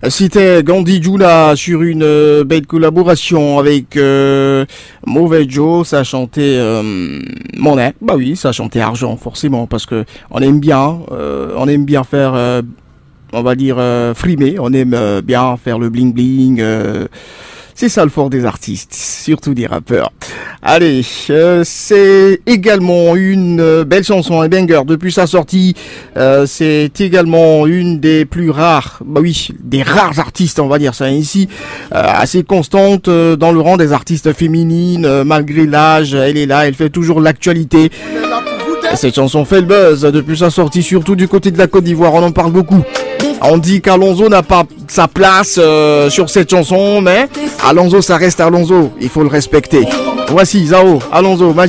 C'était Gandhi Jula sur une belle collaboration avec Mauvais Joe. Ça chantait Monnaie. Bah oui, ça chantait argent forcément parce que on aime bien faire, on va dire frimer. On aime bien faire le bling bling. C'est ça le fort des artistes, surtout des rappeurs. Allez, c'est également une belle chanson, un banger. Depuis sa sortie, c'est également une des plus rares, bah oui, des rares artistes, on va dire ça ici, assez constante dans le rang des artistes féminines, malgré l'âge. Elle est là, elle fait toujours l'actualité. Cette chanson fait le buzz depuis sa sortie, surtout du côté de la Côte d'Ivoire, on en parle beaucoup. On dit qu'Alonso n'a pas sa place sur cette chanson, mais Alonso, ça reste Alonso, il faut le respecter. Voici Zao, Alonso,